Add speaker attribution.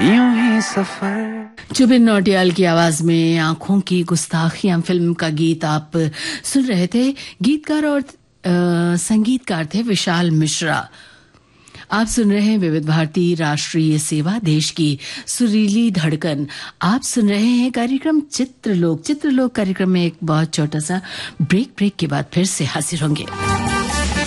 Speaker 1: यूं ही सफर।
Speaker 2: जुबिन नौटियाल की आवाज में आंखों की गुस्ताखियां फिल्म का गीत आप सुन रहे थे। गीतकार और संगीतकार थे विशाल मिश्रा। आप सुन रहे हैं विविध भारती राष्ट्रीय सेवा, देश की सुरीली धड़कन। आप सुन रहे हैं कार्यक्रम चित्रलोक। चित्रलोक कार्यक्रम में एक बहुत छोटा सा ब्रेक के बाद फिर से हाजिर होंगे।